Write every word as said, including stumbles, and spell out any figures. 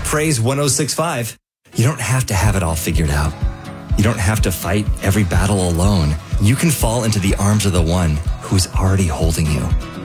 Praise one oh six point five. You don't have to have it all figured out. You don't have to fight every battle alone. You can fall into the arms of the one who's already holding you.